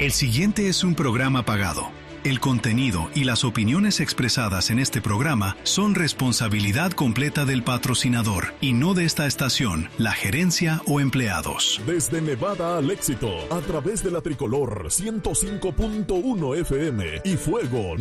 El siguiente es un programa pagado. El contenido y las opiniones expresadas en este programa son responsabilidad completa del patrocinador y no de esta estación, la gerencia o empleados. Desde Nevada al éxito, a través de la Tricolor 105.1 FM y Fuego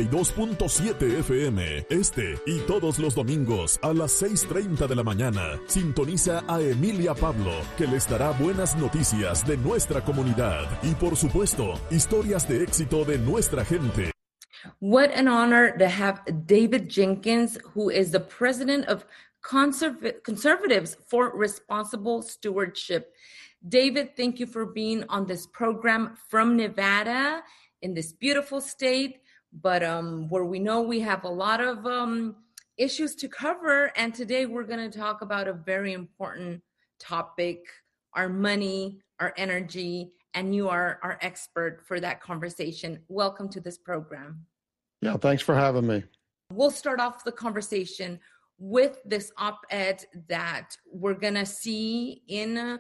92.7 FM, y todos los domingos a las 6:30 de la mañana, sintoniza a Emilia Pablo, que les dará buenas noticias de nuestra comunidad y, por supuesto, historias de éxito de nuestra gente. What an honor to have David Jenkins, who is the president of Conservatives for Responsible Stewardship. David, thank you for being on this program from Nevada, in this beautiful state, but where we know we have a lot of issues to cover. And today we're going to talk about a very important topic, our money, our energy, and you are our expert for that conversation. Welcome to this program. Yeah, thanks for having me. We'll start off the conversation with this op-ed that we're going to see in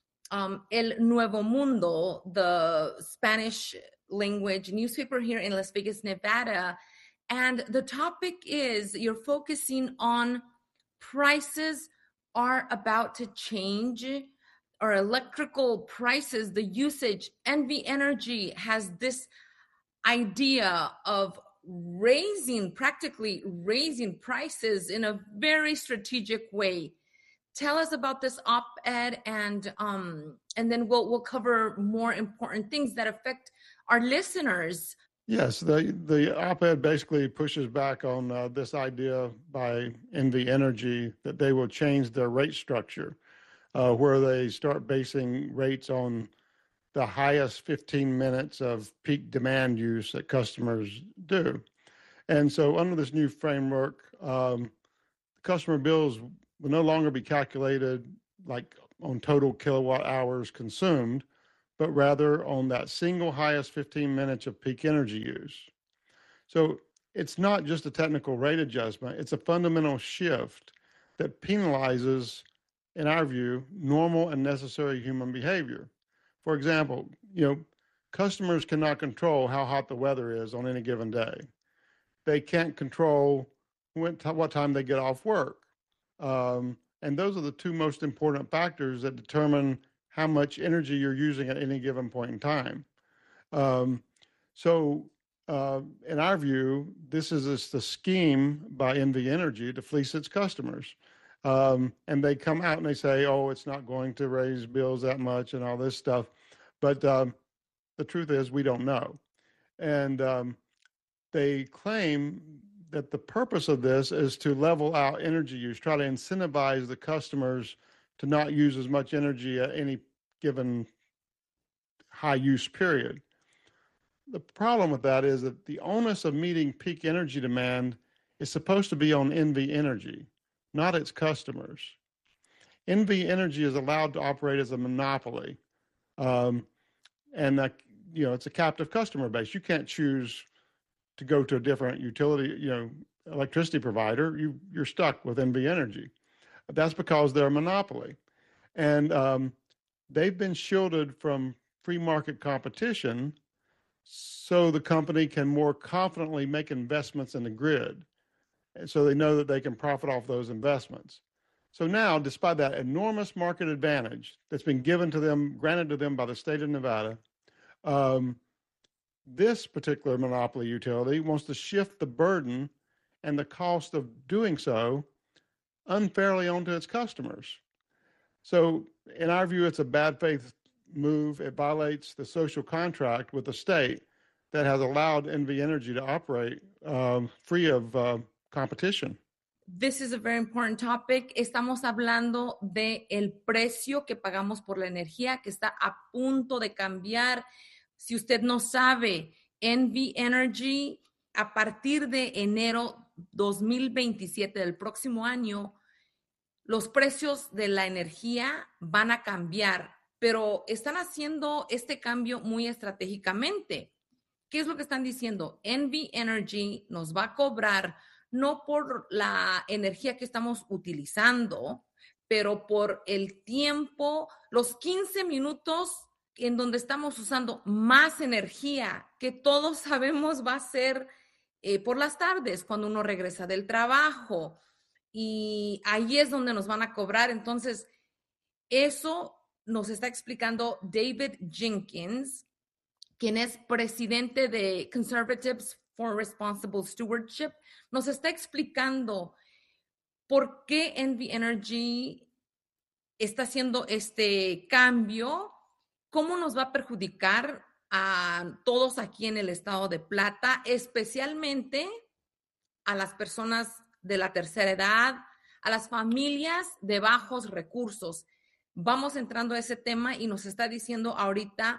El Nuevo Mundo, the Spanish language newspaper here in Las Vegas, Nevada. And the topic is, you're focusing on prices are about to change. Our electrical prices, the usage, NV Energy has this idea of practically raising prices in a very strategic way. Tell us about this op-ed, and then we'll cover more important things that affect our listeners. Yes, the op-ed basically pushes back on this idea by NV Energy that they will change their rate structure. Where they start basing rates on the highest 15 minutes of peak demand use that customers do. And so under this new framework, customer bills will no longer be calculated like on total kilowatt hours consumed, but rather on that single highest 15 minutes of peak energy use. So it's not just a technical rate adjustment, it's a fundamental shift that penalizes, in our view, normal and necessary human behavior. For example, customers cannot control how hot the weather is on any given day. They can't control what time they get off work. And those are the two most important factors that determine how much energy you're using at any given point in time. So in our view, this is just a scheme by NV Energy to fleece its customers. And they come out and they say, oh, it's not going to raise bills that much and all this stuff. But the truth is we don't know. And they claim that the purpose of this is to level out energy use, try to incentivize the customers to not use as much energy at any given high use period. The problem with that is that the onus of meeting peak energy demand is supposed to be on NV Energy, not its customers. NV Energy is allowed to operate as a monopoly. And it's a captive customer base. You can't choose to go to a different utility, electricity provider. You're stuck with NV Energy. That's because they're a monopoly. And they've been shielded from free market competition so the company can more confidently make investments in the grid. And so they know that they can profit off those investments. So now, despite that enormous market advantage that's been granted to them by the state of Nevada, this particular monopoly utility wants to shift the burden and the cost of doing so unfairly onto its customers. So in our view, it's a bad faith move. It violates the social contract with the state that has allowed NV Energy to operate free of competition. This is a very important topic. Estamos hablando de el precio que pagamos por la energía que está a punto de cambiar. Si usted no sabe, NV Energy a partir de enero 2027 del próximo año, los precios de la energía van a cambiar, pero están haciendo este cambio muy estratégicamente. ¿Qué es lo que están diciendo? NV Energy nos va a cobrar no por la energía que estamos utilizando, pero por el tiempo, los 15 minutos en donde estamos usando más energía, que todos sabemos va a ser por las tardes, cuando uno regresa del trabajo. Y ahí es donde nos van a cobrar. Entonces, eso nos está explicando David Jenkins, quien es presidente de Conservatives for Responsible Stewardship. Nos está explicando por qué NV Energy está haciendo este cambio, cómo nos va a perjudicar a todos aquí en el estado de Plata, especialmente a las personas de la tercera edad, a las familias de bajos recursos. Vamos entrando a ese tema y nos está diciendo ahorita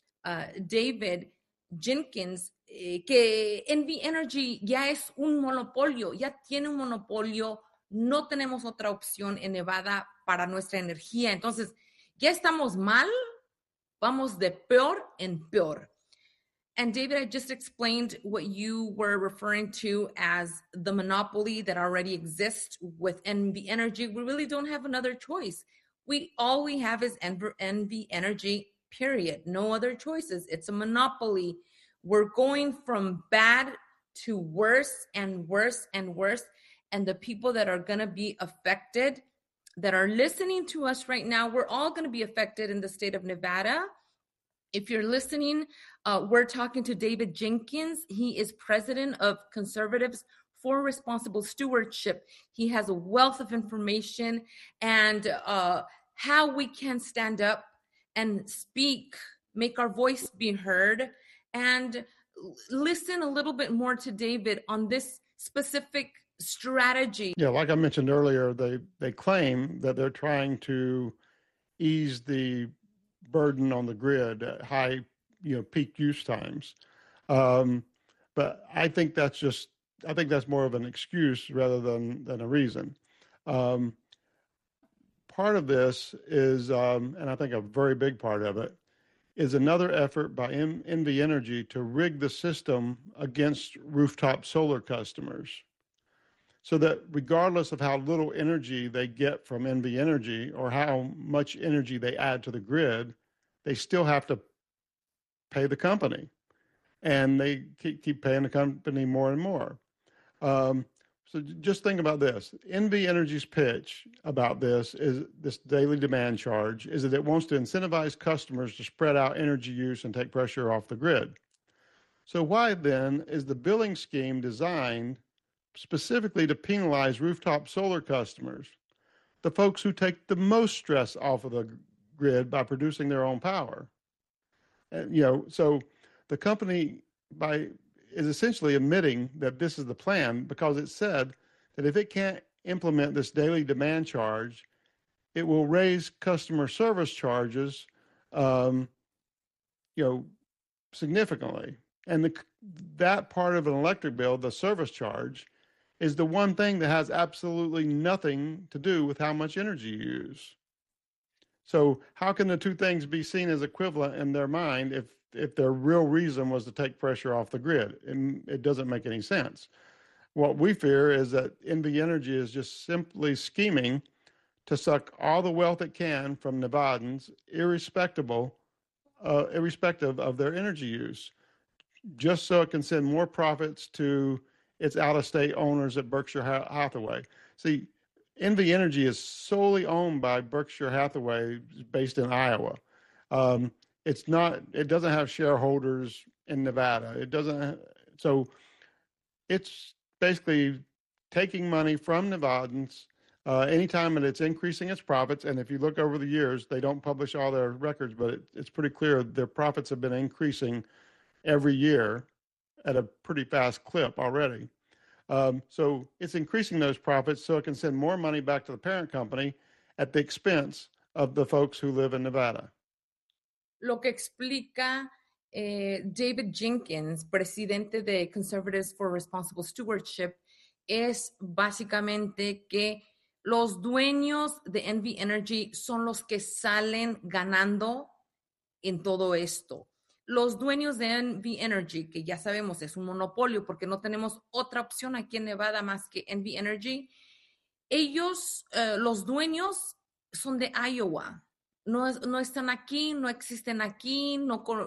David Jenkins que NV Energy ya es un monopolio, ya tiene un monopolio, no tenemos otra opción en Nevada para nuestra energía. Entonces, ya estamos mal, vamos de peor en peor. And David, I just explained what you were referring to as the monopoly that already exists with NV Energy. We really don't have another choice. All we have is NV Energy, period. No other choices. It's a monopoly. We're going from bad to worse and worse and worse. And the people that are going to be affected, that are listening to us right now, we're all going to be affected in the state of Nevada. If you're listening, we're talking to David Jenkins. He is president of Conservatives for Responsible Stewardship. He has a wealth of information and how we can stand up and speak, make our voice be heard, and listen a little bit more to David on this specific strategy. Yeah, like I mentioned earlier, they claim that they're trying to ease the burden on the grid at high, peak use times. But I think that's more of an excuse rather than a reason. Part of this is, and I think a very big part of it, is another effort by NV Energy to rig the system against rooftop solar customers, so that regardless of how little energy they get from NV Energy or how much energy they add to the grid, they still have to pay the company. And they keep paying the company more and more. So just think about this. NV Energy's pitch about this daily demand charge is that it wants to incentivize customers to spread out energy use and take pressure off the grid. So why then is the billing scheme designed specifically to penalize rooftop solar customers, the folks who take the most stress off of the grid by producing their own power? And, so the company is essentially admitting that this is the plan, because it said that if it can't implement this daily demand charge, it will raise customer service charges, significantly. And that part of an electric bill, the service charge, is the one thing that has absolutely nothing to do with how much energy you use. So how can the two things be seen as equivalent in their mind if their real reason was to take pressure off the grid? And it doesn't make any sense. What we fear is that NV Energy is just simply scheming to suck all the wealth it can from Nevadans, irrespective of their energy use, just so it can send more profits to its out-of-state owners at Berkshire Hathaway. See, NV Energy is solely owned by Berkshire Hathaway, based in Iowa. It doesn't have shareholders in Nevada. So it's basically taking money from Nevadans anytime that it's increasing its profits. And if you look over the years, they don't publish all their records, but it's pretty clear their profits have been increasing every year at a pretty fast clip already. So it's increasing those profits so it can send more money back to the parent company at the expense of the folks who live in Nevada. Lo que explica David Jenkins, presidente de Conservatives for Responsible Stewardship, es básicamente que los dueños de NV Energy son los que salen ganando en todo esto. Los dueños de NV Energy, que ya sabemos es un monopolio porque no tenemos otra opción aquí en Nevada más que NV Energy, ellos, los dueños son de Iowa. no están aquí, no existen aquí,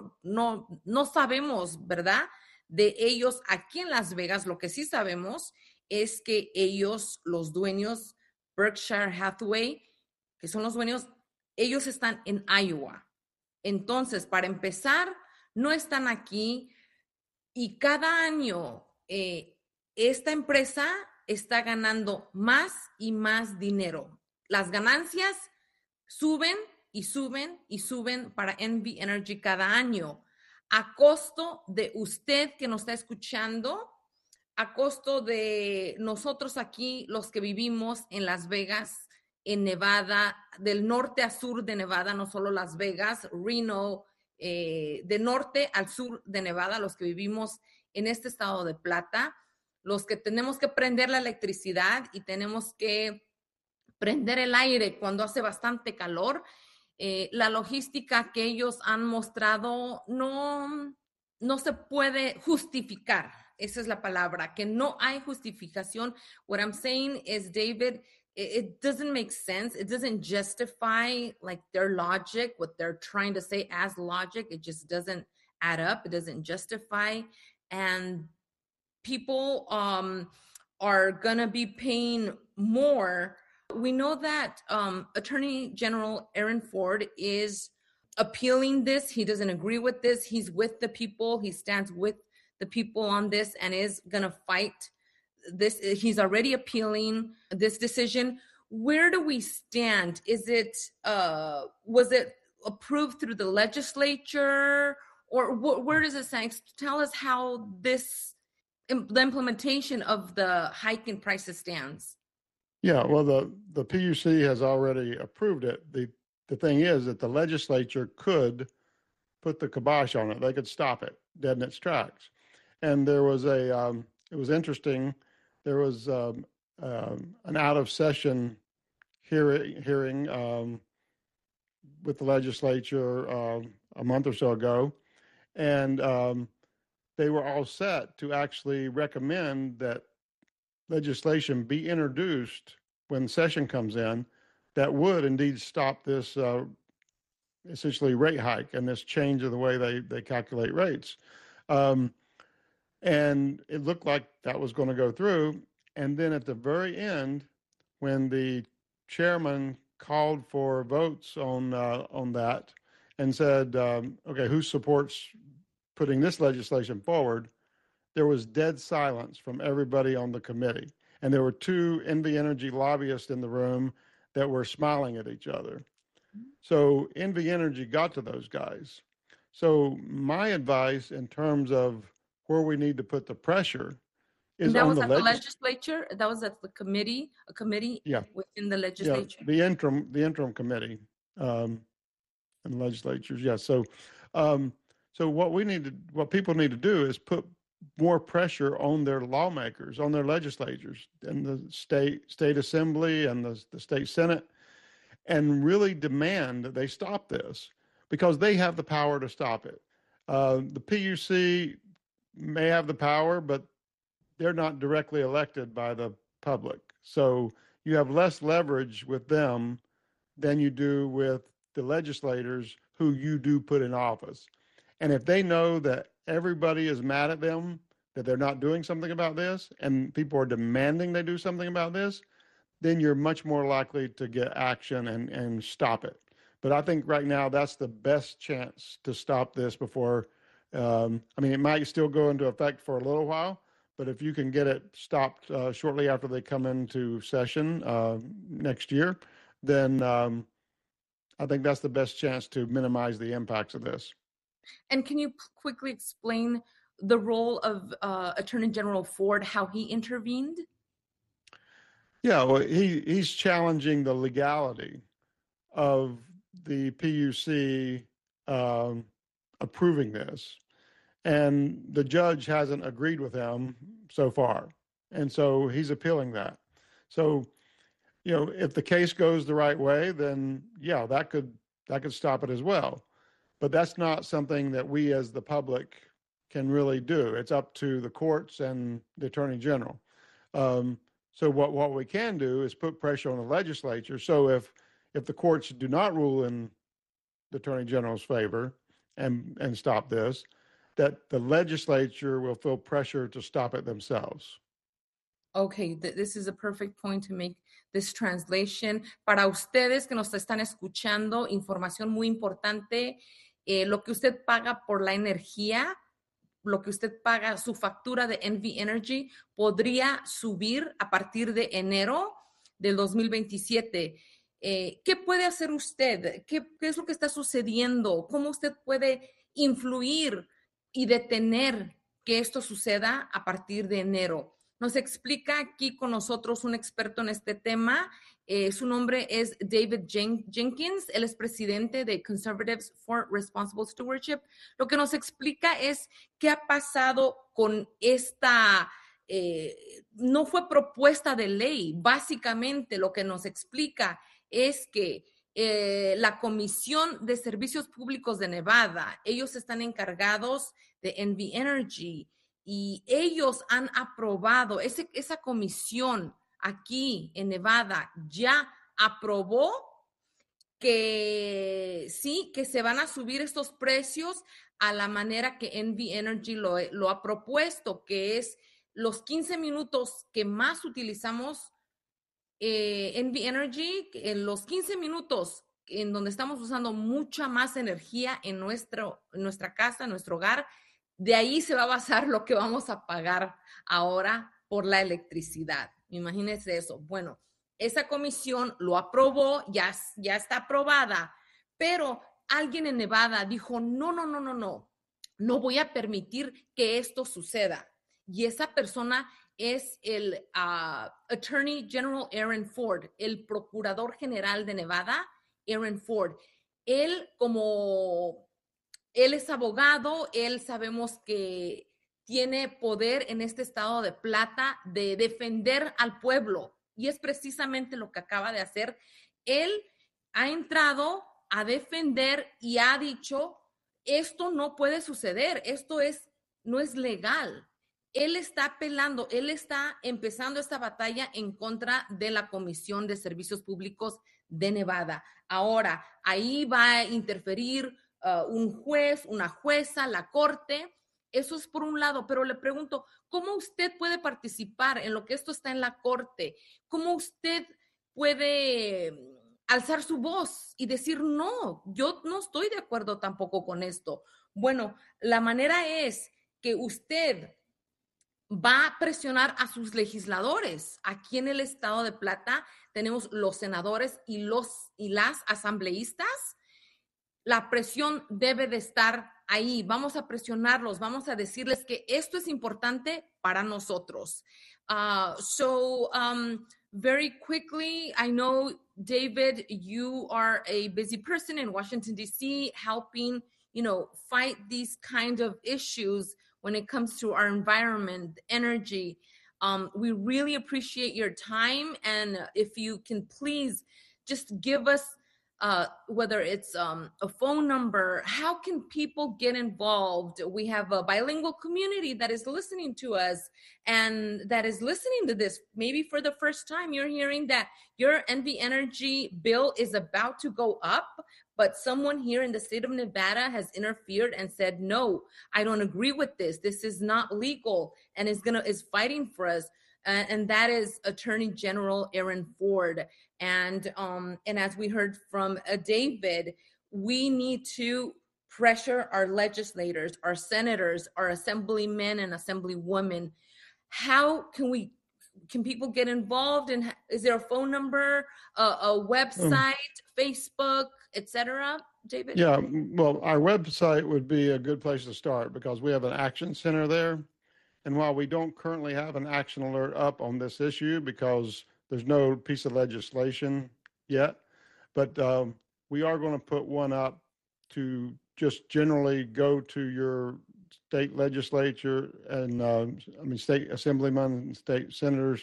no sabemos, ¿verdad? De ellos aquí en Las Vegas. Lo que sí sabemos es que ellos, los dueños, Berkshire Hathaway, que son los dueños, ellos están en Iowa. Entonces, para empezar, no están aquí y cada año esta empresa está ganando más y más dinero. Las ganancias suben y suben y suben para NV Energy cada año, a costo de usted que nos está escuchando, a costo de nosotros aquí, los que vivimos en Las Vegas, en Nevada, del norte a sur de Nevada, no solo Las Vegas, Reno, de norte al sur de Nevada, los que vivimos en este estado de Plata, los que tenemos que prender la electricidad y tenemos que prender el aire cuando hace bastante calor. La logística que ellos han mostrado no se puede justificar. Esa es la palabra, que no hay justificación. What I'm saying is, David, it doesn't make sense. It doesn't justify like their logic, what they're trying to say as logic. It just doesn't add up. It doesn't justify. And people are going to be paying more. We know that Attorney General Aaron Ford is appealing this. He doesn't agree with this. He's with the people. He stands with the people on this and is going to fight this. He's already appealing this decision. Where do we stand? Was it approved through the legislature, or where does it stand? Tell us how the implementation of the hike in prices stands. Yeah, well, the PUC has already approved it. The thing is that the legislature could put the kibosh on it. They could stop it dead in its tracks. And there was it was interesting. There was an out of session hearing with the legislature a month or so ago, and they were all set to actually recommend that legislation be introduced when session comes in that would indeed stop this essentially rate hike and this change of the way they calculate rates. And it looked like that was going to go through. And then at the very end, when the chairman called for votes on that and said, okay, who supports putting this legislation forward, there was dead silence from everybody on the committee. And there were two NV Energy lobbyists in the room that were smiling at each other. So NV Energy got to those guys. So my advice in terms of where we need to put the pressure is that on was the at the legislature. That was at the committee, a committee within the legislature. Yeah, the interim committee in the legislatures. Yeah. So what people need to do is put more pressure on their lawmakers, on their legislatures, and the state assembly and the state senate, and really demand that they stop this because they have the power to stop it. The PUC may have the power, but they're not directly elected by the public. So you have less leverage with them than you do with the legislators who you do put in office. And if they know that everybody is mad at them, that they're not doing something about this, and people are demanding they do something about this, then you're much more likely to get action and stop it. But I think right now that's the best chance to stop this before, it might still go into effect for a little while, but if you can get it stopped shortly after they come into session next year, then I think that's the best chance to minimize the impacts of this. And can you quickly explain the role of Attorney General Ford, how he intervened? Yeah, well, he's challenging the legality of the PUC approving this. And the judge hasn't agreed with him so far. And so he's appealing that. So, if the case goes the right way, then yeah, that could stop it as well. But that's not something that we as the public can really do. It's up to the courts and the Attorney General. So what we can do is put pressure on the legislature. So if the courts do not rule in the Attorney General's favor and stop this, that the legislature will feel pressure to stop it themselves. Okay, this is a perfect point to make this translation. Para ustedes que nos están escuchando, información muy importante, lo que usted paga por la energía, lo que usted paga, su factura de NV Energy, podría subir a partir de enero del 2027. ¿Qué puede hacer usted? ¿Qué es lo que está sucediendo? ¿Cómo usted puede influir y detener que esto suceda a partir de enero? Nos explica aquí con nosotros un experto en este tema. Su nombre es David Jenkins. Él es presidente de Conservatives for Responsible Stewardship. Lo que nos explica es qué ha pasado con esta, no fue propuesta de ley. Básicamente lo que nos explica es que la Comisión de Servicios Públicos de Nevada, ellos están encargados de NV Energy, y ellos han aprobado, esa comisión aquí en Nevada ya aprobó que sí, que se van a subir estos precios a la manera que NV Energy lo ha propuesto, que es los 15 minutos que más utilizamos NV Energy, en los 15 minutos en donde estamos usando mucha más energía en nuestra casa, en nuestro hogar, de ahí se va a basar lo que vamos a pagar ahora por la electricidad. Imagínense eso. Bueno, esa comisión lo aprobó, ya está aprobada, pero alguien en Nevada dijo, no voy a permitir que esto suceda. Y esa persona es el Attorney General Aaron Ford, el Procurador General de Nevada, Aaron Ford. Él es abogado, él sabemos que tiene poder en este estado de Plata de defender al pueblo y es precisamente lo que acaba de hacer. Él ha entrado a defender y ha dicho, esto no puede suceder, no es legal. Él está apelando, él está empezando esta batalla en contra de la Comisión de Servicios Públicos de Nevada. Ahora, ahí va a interferir un juez, una jueza, la corte. Eso es por un lado, pero le pregunto, ¿cómo usted puede participar en lo que esto está en la corte? ¿Cómo usted puede alzar su voz y decir, no, yo no estoy de acuerdo tampoco con esto? Bueno, la manera es que usted va a presionar a sus legisladores. Aquí en el estado de Plata tenemos los senadores y las asambleístas. La presión debe de estar ahí. Vamos a presionarlos, vamos a decirles que esto es importante para nosotros. Very quickly, I know, David, you are a busy person in Washington, D.C., helping, fight these kind of issues when it comes to our environment, energy. We really appreciate your time. And if you can please just give us whether it's a phone number, how can people get involved? We have a bilingual community that is listening to us and that is listening to this. Maybe for the first time, you're hearing that your NV Energy bill is about to go up, but someone here in the state of Nevada has interfered and said, no, I don't agree with this. This is not legal and is fighting for us. And that is Attorney General Aaron Ford. And as we heard from David, we need to pressure our legislators, our senators, our assemblymen and assemblywomen. How can people get involved? And is there a phone number, a website, Facebook, etc., David? Yeah, well, our website would be a good place to start because we have an action center there. And while we don't currently have an action alert up on this issue because there's no piece of legislation yet, but we are going to put one up to just generally go to your state legislature and state assemblymen, state senators,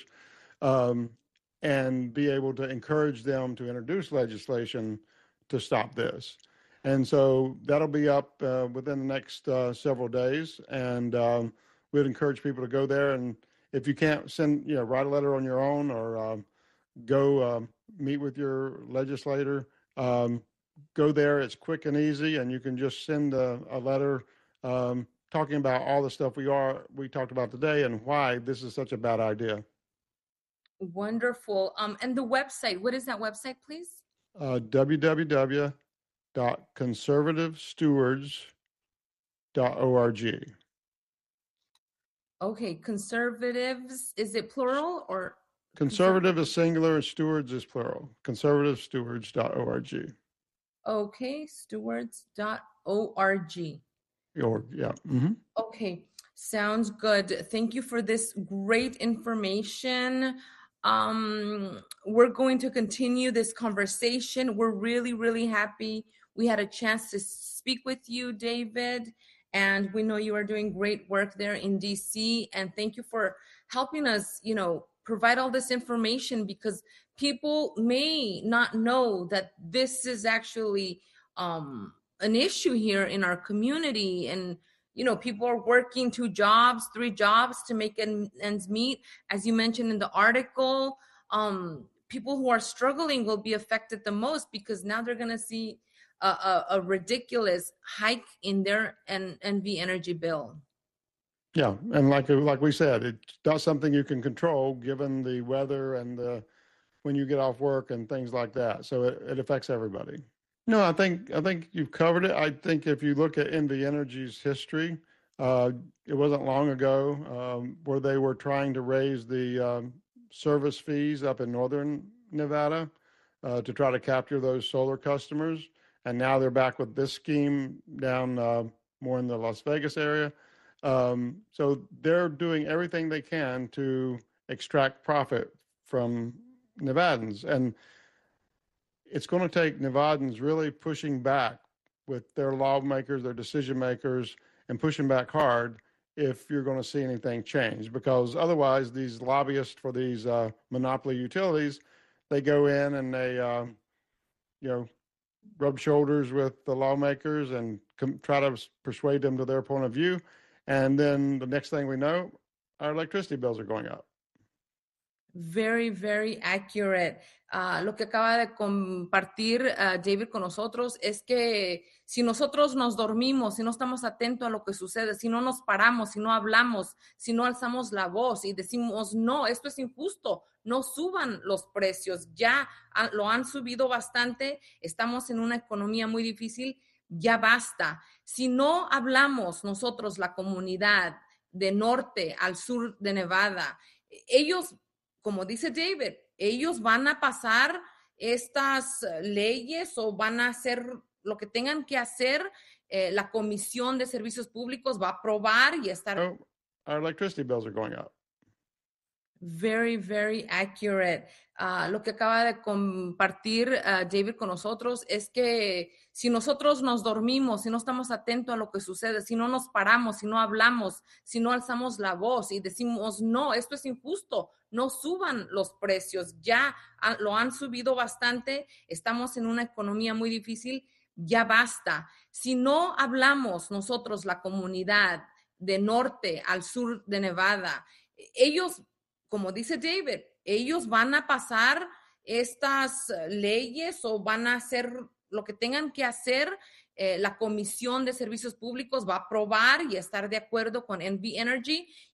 and be able to encourage them to introduce legislation to stop this. And so that'll be up within the next several days. And we'd encourage people to go there. And if you can't write a letter on your own or go meet with your legislator, go there. It's quick and easy, and you can just send a letter talking about all the stuff we talked about today and why this is such a bad idea. Wonderful. And the website, what is that website, please? www.conservativestewards.org. Okay, conservatives, is it plural or? Conservative is singular, stewards is plural. Conservativestewards.org. Okay, stewards.org. Yeah. Mm-hmm. Okay, sounds good. Thank you for this great information. We're going to continue this conversation. We're really, really happy we had a chance to speak with you, David. And we know you are doing great work there in DC. And thank you for helping us, provide all this information, because people may not know that this is actually an issue here in our community. And, people are working 2 jobs, 3 jobs to make ends meet. As you mentioned in the article, people who are struggling will be affected the most, because now they're going to see a ridiculous hike in their NV Energy bill. Yeah, and like we said, it's not something you can control given the weather and when you get off work and things like that. So it affects everybody. No, I think you've covered it. I think if you look at NV Energy's history, it wasn't long ago where they were trying to raise the service fees up in northern Nevada to try to capture those solar customers. And now they're back with this scheme down more in the Las Vegas area. So they're doing everything they can to extract profit from Nevadans. And it's going to take Nevadans really pushing back with their lawmakers, their decision makers, and pushing back hard if you're going to see anything change. Because otherwise, these lobbyists for these monopoly utilities, they go in and they, rub shoulders with the lawmakers and try to persuade them to their point of view. And then the next thing we know, our electricity bills are going up. Very, very accurate. Lo que acaba de compartir David con nosotros es que si nosotros nos dormimos, si no estamos atentos a lo que sucede, si no nos paramos, si no hablamos, si no alzamos la voz y decimos, no, esto es injusto, no suban los precios, ya lo han subido bastante, estamos en una economía muy difícil, ya basta. Si no hablamos nosotros, la comunidad de norte al sur de Nevada, ellos, como dice David, ellos van a pasar estas leyes o van a hacer lo que tengan que hacer. La Comisión de Servicios Públicos va a aprobar y estar. Our electricity bills are going up. Very, very accurate. Lo que acaba de compartir David con nosotros es que si nosotros nos dormimos, si no estamos atentos a lo que sucede, si no nos paramos, si no hablamos, si no alzamos la voz y decimos, no, esto es injusto, no suban los precios, ya lo han subido bastante, estamos en una economía muy difícil, ya basta. Si no hablamos nosotros, la comunidad de norte al sur de Nevada, ellos, como dice David, ellos van a pasar estas leyes o van a hacer lo que tengan que hacer. La Comisión de Servicios Públicos va a aprobar y estar de acuerdo con NV Energy